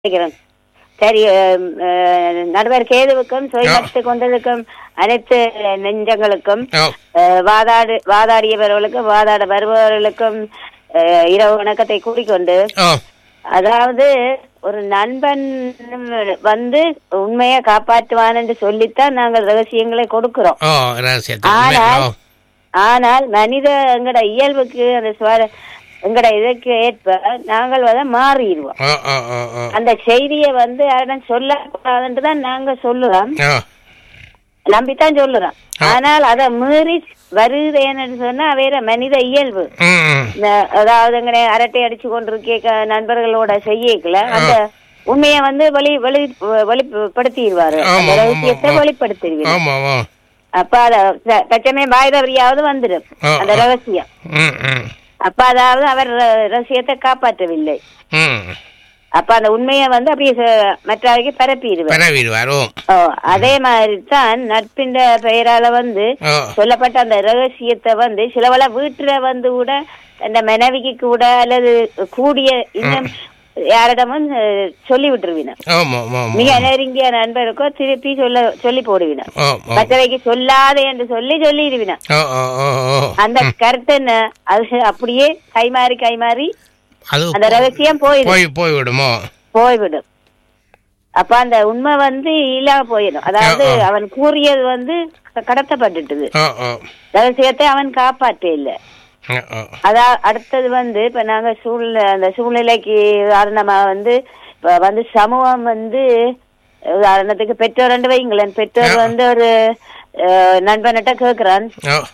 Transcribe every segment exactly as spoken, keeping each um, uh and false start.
கேட்கிறேன். சரி, நடுவர் கேதுவுக்கும் சொய்பத்து கொண்டதுக்கும் அனைத்து நெஞ்சங்களுக்கும் வாதாடு வாதாடியவர்களுக்கும் வாதாட வருபவர்களுக்கும் இரவு வணக்கத்தை கூறிக்கொண்டு, அதாவது ஒரு நண்பன் வந்து உண்மையை காப்பாற்றுவான் என்று சொல்லித்தான் நாங்கள் ரகசியங்களை கொடுக்கிறோம். ஆனால் ஆனால் மனித எங்கட இயல்புக்கு அந்த சுவார எங்கட இதற்கு ஏற்ப நாங்கள் வந்து மாறிடுவோம். அந்த செய்தியை வந்து யாரிடம் சொல்லக்கூடாதுன்னு தான் நாங்க சொல்லுறோம், நம்பித்தான் சொல்லுறோம். ஆனால் அதை மீறி வருதுன்னு சொன்னா வேற மனித இயல்பு. அதாவது எங்கட அரட்டை அடிச்சு கொண்டிருக்க நண்பர்களோட செய்யக்கல அந்த உண்மையை வந்து வெளி வெளி வெளிப்படுத்திடுவாரு, அந்த ரகசியத்தை வெளிப்படுத்திடுவாரு. அப்ப அத தச்சமே பாய்தவரியாவது வந்துடும் அந்த ரகசியம். அப்ப அதாவது அவர் ரகசியத்தை காப்பாற்றவில்லை. அப்ப அந்த உண்மையை வந்து அப்படியே மற்றவருக்கு பரப்பிடுவார். அதே மாதிரி தான் நட்பின் பெயரால வந்து சொல்லப்பட்ட அந்த ரகசியத்தை வந்து சிலவள வீட்டுல வந்து கூட அந்த மனைவிக்கு கூட அல்லது கூடிய இன்னும் யாரிடமும் சொல்லி விட்டுருவின. மிக நெருங்கிய நண்பருக்கோ திருப்பி சொல்ல சொல்லி போடுவின, மற்றவைக்கு சொல்லாதே என்று சொல்லி சொல்லிடுவின. அந்த கருத்து என்ன, அது அப்படியே கைமாறி கைமாறி அந்த ரகசியம் போய்விடும் போய்விடும் அப்ப அந்த உண்மை வந்து இல்லாம போயிடும். அதாவது அவன் கூறியது வந்து கடத்தப்பட்டுட்டது, ரகசியத்தை அவன் காப்பாற்ற இல்லை. அதான் அடுத்தது வந்து இப்ப நாங்க சூழ்நிலை அந்த சூழ்நிலைக்கு உதாரணமா வந்து இப்ப வந்து சமூகம் வந்து உதாரணத்துக்கு பெற்றோர் ரெண்டு வைங்களேன், பெற்றோர் வந்து ஒரு நண்பன்கிட்ட கேக்குறான்,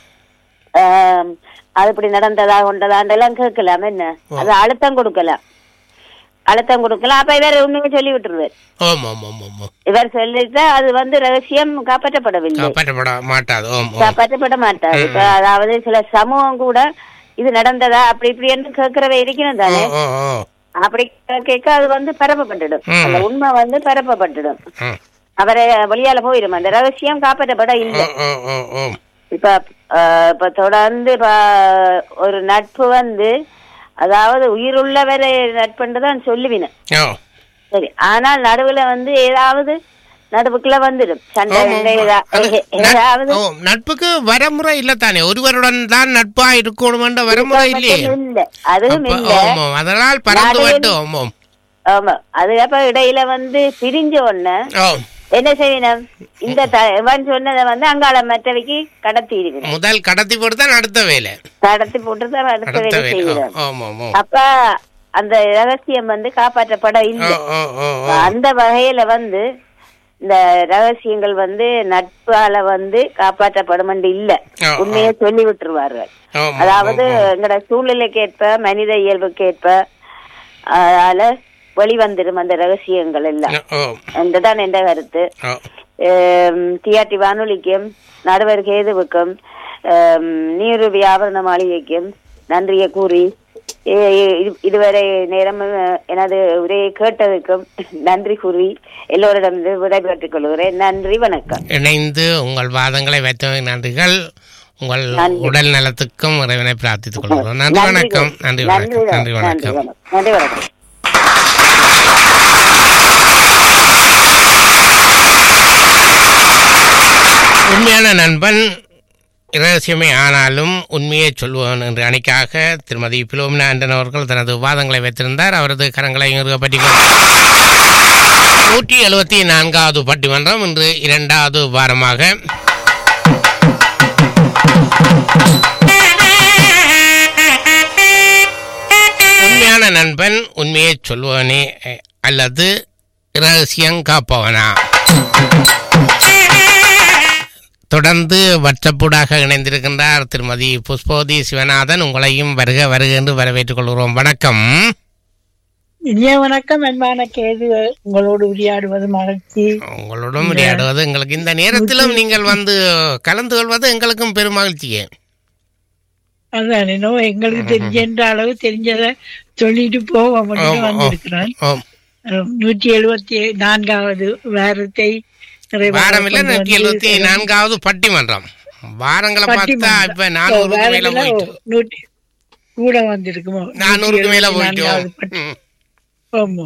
அது இப்படி நடந்ததா கொண்டதாண்டெல்லாம் கேட்கலாம், என்ன அது அழுத்தம் கொடுக்கலாம் அழுத்தம் கொடுக்கலாம். அப்ப இவர் உண்மையை சொல்லி விட்டுருவார். இவர் சொல்லிட்டா அது வந்து ரகசியம் காப்பாற்றப்படவில்லை, காப்பாற்றப்பட மாட்டாது. இப்ப அதாவது சில சமூகம் கூட இது நடந்ததா அப்படி இப்படி என்று கேட்கிறவ இருக்கணும் தானே, அப்படி கேட்க அது வந்து பரப்பப்பட்டுடும், அந்த உண்மை வந்து பரப்பப்பட்டுடும், அவரை வெளியால போயிடும், அந்த ரகசியம் காப்பாற்றப்பட இல்லை. இப்ப இப்ப தொடர்ந்து ஒரு நட்பு வந்து அதாவது உயிருள்ளவரை நட்புதான் சொல்லுவின, சரி. ஆனால் நடுவுல வந்து ஏதாவது நடுவுக்குள்ள வந்துடும் சண்டை. நட்புக்கு வரமுறை இல்ல தானே, ஒருவருடன் தான் நட்பா இருக்கணும் வரமுறை இல்லையே, இல்ல அதுவும் இல்ல. அதனால் பறந்து விட்டோம். ஆமா, அதுக்கப்புறம் இடையில வந்து பிரிஞ்ச உடனே என்ன செய்யணும், இந்த சொன்னதை வந்து அங்காள மற்றவைக்கு கடத்தி இருக்கு, முதல் கடத்தி போட்டுதான் அடுத்த வேலை கடத்தி போட்டுதான் அடுத்த வேலை செய்யணும். அப்ப அந்த ரகசியம் வந்து காப்பாற்றப்பட இல்லை. அந்த வகையில வந்து இந்த ரகசியங்கள் வந்து நட்பால வந்து காப்பாற்றப்படும் இல்ல, உண்மையை சொல்லி விட்டுருவார்கள். அதாவது எங்கட சூழ்நிலைக்கு ஏற்ப மனித இயல்புக்கு ஏற்ப அதனால வெளிவந்துடும் அந்த ரகசியங்கள் எல்லாம் என்றுதான் என்ற கருத்து. டிஆர்டி வானொலிக்கும் நடுவர் கேதுவுக்கும் நீரு வியாபரண மாளிகைக்கும் நன்றியை கூறி இதுவரை நேரம் எனது உரையை கேட்டதுக்கும் நன்றி கூறி எல்லோரிடம் விடைபெற்றுக் கொள்கிறேன். நன்றி, வணக்கம். இணைந்து உங்கள் வாதங்களை வைத்த நன்றிகள். உங்கள் உடல் நலத்துக்கும் இறைவனை பிரார்த்தித்துக் கொள்கிறோம். நன்றி, வணக்கம். நன்றி, வணக்கம். நன்றி, வணக்கம். நன்றி, வணக்கம். உண்மையான நண்பன் இரகசியமே ஆனாலும் உண்மையை சொல்லுவான் என்ற அணிக்காக திருமதி பிலோமினா ஆண்டன் அவர்கள் தனது வாதங்களை வைத்திருந்தார். அவரது கரங்களை பற்றி நூற்றி எழுபத்தி நான்காவது பட்டிமன்றம் இன்று இரண்டாவது வாரமாக உண்மையான நண்பன் உண்மையை சொல்லுவானே அல்லது இரகசியம் காப்பவனா? தொடர்ந்து வட்டப்பூடாக இணைந்திருக்கின்றார் திருமதி புஷ்போதி சிவநாதன். உங்களையும் வருக வருக என்று வரவேற்றுக் கொள்கிறோம். வணக்கம். இனிய வணக்கம். அன்பான கேது, உங்களோடு உரையாடுவது மகிழ்ச்சி. உங்களோடும் உரையாடுவது எங்களுக்கு இந்த நேரத்திலும் நீங்கள் வந்து கலந்து கொள்வது எங்களுக்கும் பெரும் மகிழ்ச்சியே. அதான் எங்களுக்கு தெரிஞ்ச அளவு தெரிஞ்சதை சொல்லிட்டு போவோம் வந்திருக்கிறேன். நூற்றி எழுபத்தி நான்காவது வாரத்தை வாரம் இல்ல நூற்றி எழுபத்தி நான்காவது பட்டிமன்றம். வாரங்களை பார்த்தா இப்ப நானூறுக்கு மேல போயிட்டு கூட வந்திருக்குமோ, நானூறுக்கு மேல போயிட்டு. ஆமா,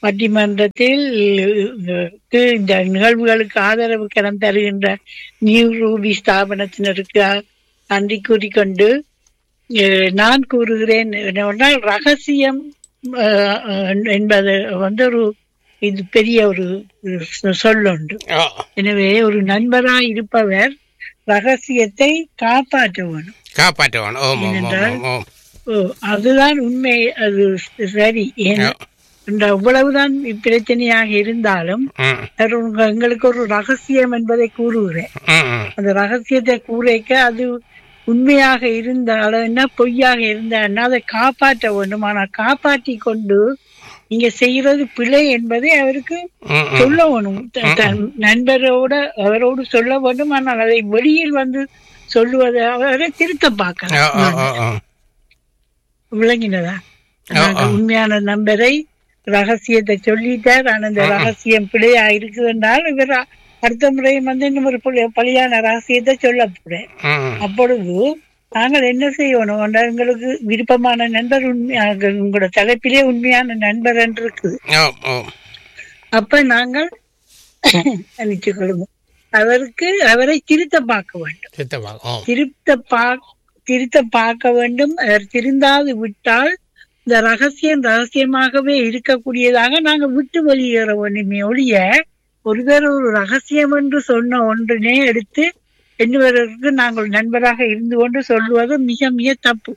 பட்டிமன்றத்தில் இந்த நிகழ்வுகளுக்கு ஆதரவு கரம் தருகின்ற நியூ ரூபி ஸ்தாபனத்தினருக்கு நன்றி கூறிக்கொண்டு நான் கூறுகிறேன் என்னவென்றால் ரகசியம் என்பது வந்து ஒரு இது பெரிய ஒரு சொல்லுண்டு. எனவே ஒரு நண்பராய் இருப்பவர் ரகசியத்தை காப்பாற்ற வேணும் காப்பாற்ற வேணும் அதுதான் உண்மை. அது சரி. எவ்வளவுதான் பிரச்சனையாக இருந்தாலும் எங்களுக்கு ஒரு ரகசியம் என்பதை கூறுகிறேன். அந்த ரகசியத்தை கூறைக்க அது உண்மையாக இருந்தாலும் என்ன பொய்யாக இருந்தாலும் அதை காப்பாற்ற வேண்டும். ஆனா காப்பாற்றி கொண்டு நீங்க செய்யறது பிழை என்பதை அவருக்கு சொல்ல வேணும். நண்பரோட அவரோடு சொல்ல வேண்டும். ஆனால் அதை வெளியில் வந்து சொல்லுவதை அவரை திருத்த பார்க்கலாம். விளங்கினதா? உண்மையான நண்பரை ரகசியத்தை சொல்லிட்டார். ஆனா இந்த ரகசியம் பிழையா இருக்குது என்றால் இவர் அடுத்த முறையும் வந்து இன்னும் ஒரு பழியான ரகசியத்தை சொல்ல போறேன். அப்பொழுது நாங்கள் என்ன செய்யணும்? எங்களுக்கு விருப்பமான நண்பர் உண்மையாக உங்களோட தலைப்பிலே உண்மையான நண்பர் என்று இருக்குது. அப்ப நாங்கள் நினைச்சுக்கொள்ளுங்க அவருக்கு அவரை திருத்த பார்க்க வேண்டும். திருத்த பா திருத்த பார்க்க வேண்டும். அவர் திருந்தாது விட்டால் இந்த ரகசியம் ரகசியமாகவே இருக்கக்கூடியதாக நாங்கள் விட்டு வெளியேற வேண்டுமே ஒழிய ஒருவர் ஒரு ரகசியம் என்று சொன்ன ஒன்றினை எடுத்து இன்னொருவருக்கு நாங்கள் நண்பராக இருந்து கொண்டு சொல்லுவது மிக மிக தப்பு.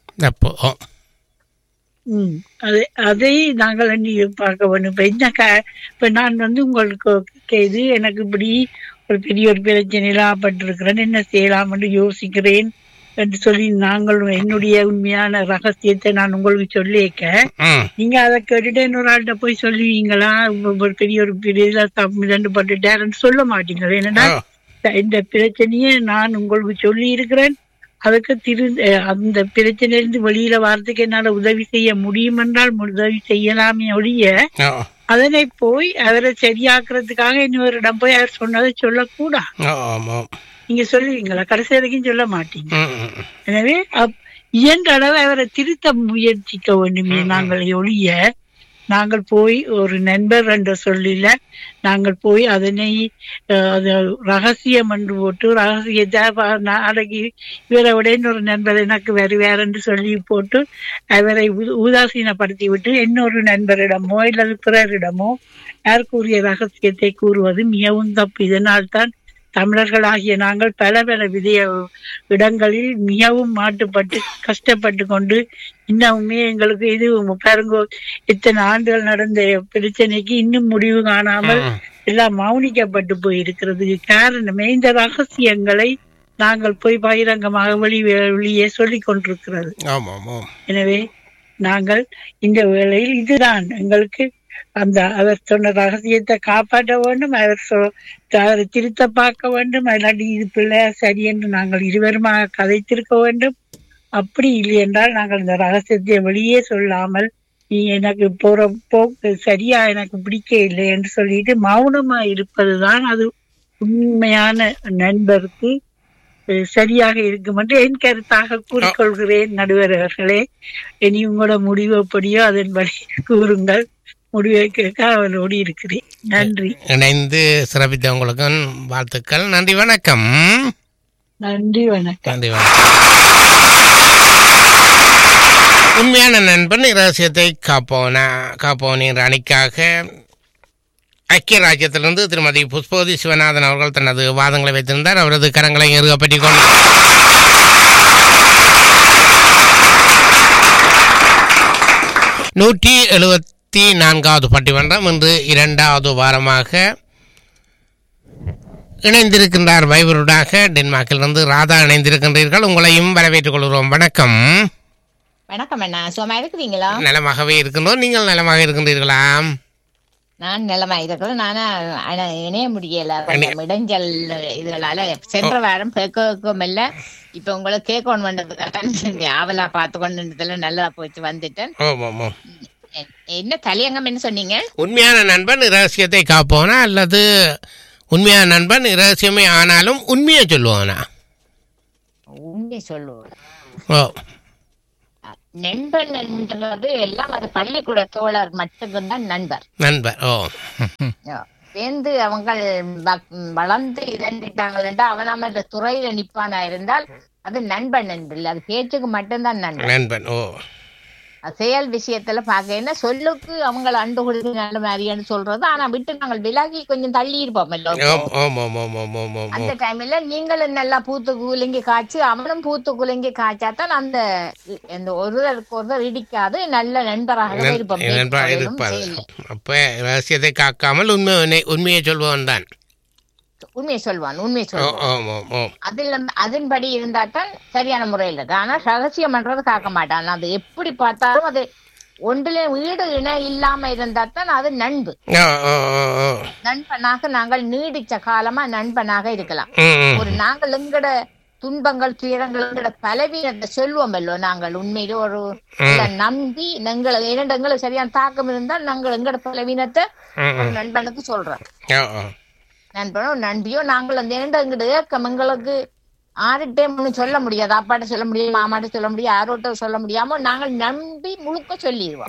உம் அதை அதை நாங்கள் எண்ணி பார்க்க வேண்டும். இப்ப என்ன இப்ப நான் வந்து உங்களுக்கு இது எனக்கு இப்படி ஒரு பெரிய ஒரு பிரச்சனையில ஆப்பட்டிருக்கிறேன், என்ன செய்யலாம் என்று யோசிக்கிறேன் என்று சொல்லி நாங்கள் என்னுடைய உண்மையான ரகசியத்தை நான் உங்களுக்கு சொல்லியிருக்க நீங்க அதை கேட்டுட்டு இன்னொரு ஆள்கிட்ட போய் சொல்லுவீங்களா? ஒரு பெரிய ஒரு பெரிய தப்பு பட்டுட்டாருன்னு சொல்ல மாட்டீங்களா? என்னன்னா இந்த பிரச்சனையை நான் உங்களுக்கு சொல்லி இருக்கிறேன், அதுக்கு திரு அந்த பிரச்சனையிலிருந்து வெளியில வாரத்துக்கு என்னால உதவி செய்ய முடியும் என்றால் உதவி செய்யலாமே ஒழிய அதனை போய் அவரை சரியாக்குறதுக்காக இன்னொருடம் போய் அவர் சொன்னதை சொல்லக்கூடாது. நீங்க சொல்லுவீங்களா? கடைசி வரைக்கும் சொல்ல மாட்டீங்க. எனவே இயன்ற அளவு அவரை திருத்த முயற்சிக்க வேண்டுமே நாங்கள் ஒழிய நாங்கள் போய் ஒரு நண்பர் என்ற சொல்லில நாங்கள் போய் அதனை ரகசியம் என்று போட்டு ரகசியத்தை நாளைக்கு இவரை விட இன்னொரு நண்பர் எனக்கு வேறு வேற என்று சொல்லி போட்டு அவரை உதாசீனப்படுத்தி விட்டு இன்னொரு நண்பரிடமோ அல்லது பிறரிடமோ யாருக்குரிய ரகசியத்தை கூறுவது மிகவும் தப்பு. இதனால்தான் தமிழர்களாகிய நாங்கள் பல பல விதைய இடங்களில் மிகவும் மாட்டுப்பட்டு கஷ்டப்பட்டு கொண்டு இன்னுமே எங்களுக்கு இது பாருங்க இத்தனை ஆண்டுகள் நடந்த பிரச்சனைக்கு இன்னும் முடிவு காணாமல் எல்லாம் மௌனிக்கப்பட்டு போயிருக்கிறது. காரணமே இந்த ரகசியங்களை நாங்கள் போய் பகிரங்கமாக வெளி வெளியே சொல்லிக் கொண்டிருக்கிறது. எனவே நாங்கள் இந்த வேளையில் இதுதான் எங்களுக்கு அந்த அவர் சொன்ன ரகசியத்தை காப்பாற்ற வேண்டும். அவர் சொ அவரை திருத்த பார்க்க வேண்டும். இல்லாட்டி இது பிள்ளை சரி என்று நாங்கள் இருவருமாக கதைத்திருக்க வேண்டும். அப்படி இல்லை என்றால் நாங்கள் இந்த ரகசியத்தை வெளியே சொல்லாமல் நீ எனக்கு போற போக்கு சரியா எனக்கு பிடிக்க இல்லை என்று சொல்லிட்டு மௌனமா இருப்பதுதான் அது உண்மையான நண்பருக்கு சரியாக இருக்கும் என்று என் கருத்தாக கூறிக்கொள்கிறேன். நடுவர் அவர்களே, இனி உங்களோட முடிவு எப்படியோ அதன்படி கூறுங்கள். முடிவை கேட்க அவளோடு இருக்கிறேன். நன்றி. இணைந்து சிறப்பித்த உங்களுக்கும் வாழ்த்துக்கள். நன்றி, வணக்கம். நன்றி, வணக்கம். நன்றி, வணக்கம். உண்மையான நண்பன் இரகசியத்தை காப்போனா காப்போன் என்ற அணிக்காக ஐக்கிய ராஜ்யத்திலிருந்து திருமதி புஷ்பவதி சிவநாதன் அவர்கள் தனது வாதங்களை வைத்திருந்தார். அவரது கரங்களை இறுகப்பற்றி கொண்டு நூற்றி எழுபத்தி நான்காவது பட்டிமன்றம் இன்று இரண்டாவது வாரமாக இணைந்திருக்கின்றார். வைபருடாக டென்மார்க்கிலிருந்து ராதா இணைந்திருக்கின்றீர்கள். உங்களையும் வரவேற்றுக் கொள்கிறோம். வணக்கம். வணக்கம் அண்ணா, சுகமா இருக்கிறீங்களா? நலமாகவே இருக்கின்றோம். நீங்கள் நலமாக இருக்கின்றீர்களா? நான் நலமா இருக்கிறேன். நானா இணைய முடியல, இடைஞ்சல் இதனால சென்ற வாரம் கேட்கவும் இல்ல. இப்ப உங்களை கேட்கணும் பண்றதுக்காக ஆவலா பார்த்து கொண்டு நல்லா போச்சு வந்துட்டேன். என்ன தலையங்கம் என்ன சொன்னீங்க? உண்மையான நண்பன் இரகசியத்தை காப்போனா அல்லது உண்மையான நண்பன் இரகசியமே ஆனாலும் உண்மையை சொல்லுவானா? உண்மை சொல்லுவோம். நண்பன் என்றது எல்லாம் அது பள்ளிக்கூட தோழர் மட்டும்தான் நண்பர். நண்பர் ஓ சேர்ந்து அவங்க வளர்ந்து இறந்துட்டாங்கன்னா அவன் நம்ம இந்த துறையில நிப்பானா இருந்தால் அது நண்பன் நண்பன், அது பேச்சுக்கு மட்டும்தான் நண்பன். நண்பன் ஓ செயல் விஷயத்துல பாக்க என்ன சொல்லுக்கு அவங்களை அண்டு கொடுத்து நல்ல மாதிரின்னு சொல்றது. ஆனா விட்டு நாங்கள் விலகி கொஞ்சம் தள்ளி இருப்போம். அந்த டைம்ல நீங்களும் நல்லா பூத்து குலுங்கி காய்ச்சி அவனும் பூத்து குலுங்கி காய்ச்சாத்தான் அந்த ஒருவருக்கு ஒருவர் இடிக்காது, நல்ல நண்பராக இருப்போம். அப்ப ரகசியத்தை காக்காமல் உண்மை உண்மையை சொல்பவன் தான் உண்மையை சொல்வான், உண்மையை சொல்வான். அதுல அதன்படி இருந்தாத்தான் சரியான முறையில் இருக்கு. ஆனா ரகசியம் பண்றது காக்க மாட்டான். அது எப்படி பார்த்தாலும் அது ஒன்றிலே வீடு இணை இல்லாம இருந்தாத்தான் அது நண்பு. நண்பனாக நாங்கள் நீடிச்ச காலமா நண்பனாக இருக்கலாம். ஒரு நாங்கள் எங்கட துன்பங்கள் துயரங்கள் எங்கட பலவீனத்தை சொல்வோம் இல்லோ, நாங்கள் உண்மையில ஒரு நம்பி எங்களை இரண்டு சரியான தாக்கம் இருந்தால் நாங்கள் எங்கட பலவீனத்தை நண்பனுக்கு சொல்றோம். நண்பனோ நண்பியோ நாங்கள் அந்த இரண்டு எங்கிட்ட ஏக்கம் எங்களுக்கு ஆறுட்டே சொல்ல முடியாது. அப்பாட்ட சொல்ல முடியாது, மாமாட்ட சொல்ல முடியாது, யாரோட்ட சொல்ல முடியாம நாங்கள் நம்பி முழுக்க சொல்லிடுவோம்.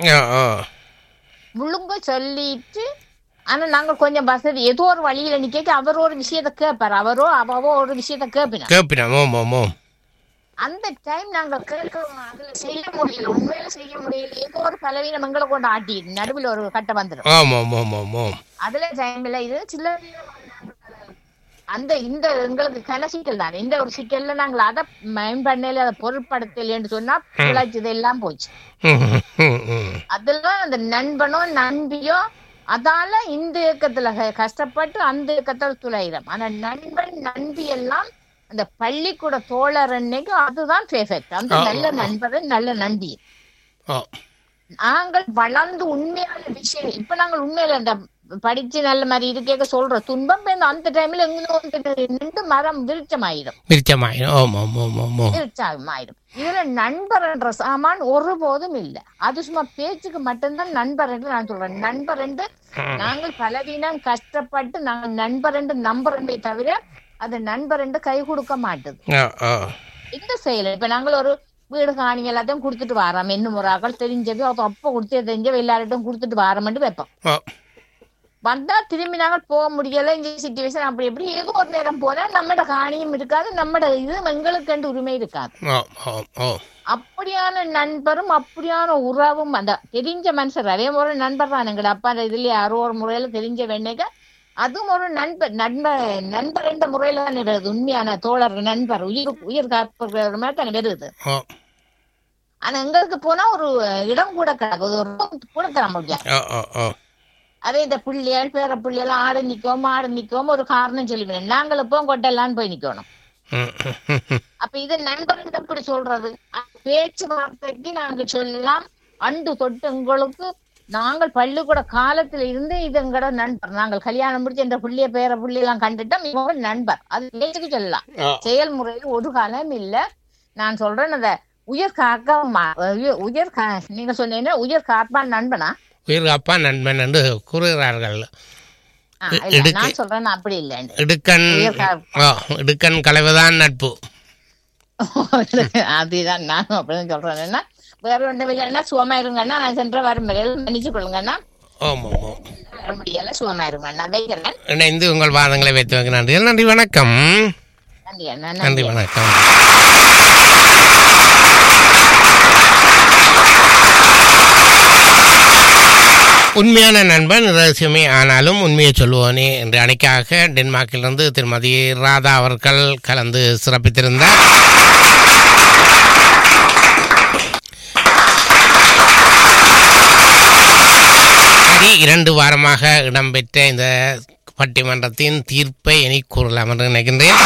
முழுக்க சொல்லிட்டு ஆனா நாங்கள் கொஞ்சம் வசதி ஏதோ ஒரு வழியில நிக்க அவர் ஒரு விஷயத்த கேட்பாரு, அவரோ அவவோ ஒரு விஷயத்த கேட்பினா அந்த டைம் நாங்க கேட்கிறோம், அதுல செய்ய முடியல, உண்மையில செய்ய முடியல, ஏதோ ஒரு பலவீனம் எங்களை கொண்டு ஆட்டி நடுவில் ஒரு கட்டம் வந்துடும். அதுல டைம்ல இது சில அந்த இந்த எங்களுக்கு கன சிக்கல் தான். இந்த ஒரு சிக்கல்ல நாங்கள் அதை மேம்பண்ணையில அதை பொருட்படுத்தலன்னு சொன்னா பிழைச்சது எல்லாம் போச்சு. அதெல்லாம் அந்த நண்பனோ நண்பியோ அதால இந்த இயக்கத்துல கஷ்டப்பட்டு அந்த இயக்கத்துல துளையிடும். ஆனா நண்பன் நண்பி எல்லாம் அந்த பள்ளிக்கூட தோழர் அன்னைக்கு அதுதான் பெர்ஃபெக்ட். அந்த நல்ல நண்பன் நல்ல நண்பி. நாங்கள் வளர்ந்து உண்மையான விஷயம் இப்ப நாங்கள் உண்மையில அந்த படிச்சு நல்ல மாதிரி இருக்கேக்க சொல்ற துன்பம் அந்த டைம்ல நின்று மரம் விருட்சமாயிடும் விருட்சமாயிடும். இதுல நண்பர் என்ற சாமான் ஒருபோதும் இல்லை. அது சும்மா பேச்சுக்கு மட்டும்தான் நண்பர் என்று நான் சொல்றேன். நண்பர் என்று நாங்கள் பலவீனம் கஷ்டப்பட்டு நாங்கள் நண்பர் என்று நம்புறே தவிர அது நண்பர் என்று கை கொடுக்க மாட்டுது. இந்த செயல் இப்ப நாங்கள் ஒரு வீடு காணி எல்லாத்தையும் கொடுத்துட்டு வாராம், என்ன முறாக்கள் தெரிஞ்சது அப்ப கொடுத்து தெரிஞ்சவ எல்லார்ட்டும் கொடுத்துட்டு வாரம்னு வைப்போம். வந்தா திரும்பி நாங்கள் போக முடியல, இந்த சிச்சுவேஷன் அப்படி எப்படி ஏதோ ஒரு நேரம் போனா நம்மட காணியும் இருக்காது, நம்மட இது எங்களுக்கு உரிமை இருக்காது. அப்படியான நண்பரும் அப்படியான உறவும் அந்த தெரிஞ்ச மனுஷர் அதே முறை நண்பர் தான். எங்கட அப்பா இதுல யாரோ ஒரு முறையில தெரிஞ்ச வெண்ணைக்க அதுவும் ஒரு நண்பர் நண்பர் நண்பர் என்ற முறையில தான் வருது. உண்மையான தோழர் நண்பர் உயிர் உயிர் காப்ப மாதிரி தானே வருது. ஆனா எங்களுக்கு போனா ஒரு இடம் கூட கிடக்குது, ஒரு கூட தர முடியாது. அதே இந்த புள்ளியால் பேர புள்ளியெல்லாம் ஆடு நிக்கோம் மாடு நிக்கோம் ஒரு காரணம் சொல்லிவிடும், நாங்கள் இப்போ கொட்டெல்லாம் போய் நிக்கணும். அப்ப இது நண்பர்கள் எப்படி சொல்றது? பேச்சுவார்த்தைக்கு நாங்க சொல்லலாம் அண்டு தொட்டு உங்களுக்கு நாங்கள் பள்ளிக்கூட காலத்துல இருந்து இது எங்கட நண்பர், நாங்கள் கல்யாணம் முடிச்சு இந்த புள்ளிய பேர புள்ளி எல்லாம் கண்டுட்டோம், இவங்க நண்பர். அது பேச்சுக்கு சொல்லலாம், செயல்முறையில் ஒரு காலம் இல்ல. நான் சொல்றேன் அந்த உயர் காக்க உயர் நீங்க சொன்னீங்கன்னா உயர் காப்பான் நண்பனா உயிர் காப்பா நண்பன் என்று கூறுகிறார்கள். நான் சொல்றேன் அப்படி இல்லை, இடுக்கண் இடுக்கண் கலவைதான் நட்பு. அதுதான் நான் அப்படிதான் சொல்றேன். என்ன வேற ஒன்று இல்லைன்னா சுகமா இருங்கன்னா நான் சென்ற வரும் மன்னிச்சு கொள்ளுங்கன்னா வர முடியல, சுகமா இருங்க நான் வைக்கிறேன். இணைந்து உங்கள் வாதங்களை வைத்து வைக்க நன்றி. நன்றி வணக்கம். நன்றி நன்றி வணக்கம். உண்மையான நண்பன் ரகசியமே ஆனாலும் உண்மையை சொல்லுவோனே என்ற அணிக்காக டென்மார்க்கிலிருந்து திருமதி ராதா அவர்கள் கலந்து சிறப்பித்திருந்தார். இரண்டு வாரமாக இடம்பெற்ற இந்த பட்டிமன்றத்தின் தீர்ப்பை இனி கூறலாம் என்று நினைக்கின்றேன்.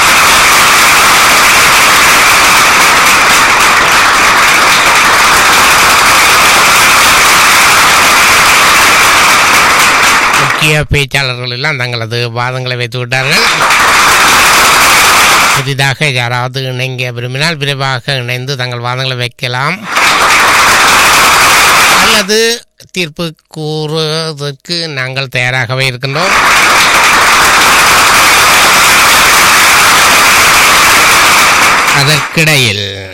முக்கிய பேச்சாளர்கள் எல்லாம் தங்களது வாதங்களை வைத்து விட்டார்கள். புதிதாக யாராவது இணைங்க விரும்பினால் விரைவாக இணைந்து தங்கள் வாதங்களை வைக்கலாம் அல்லது தீர்ப்பு கூறுவதற்கு நாங்கள் தயாராகவே இருக்கின்றோம். அதற்கிடையில்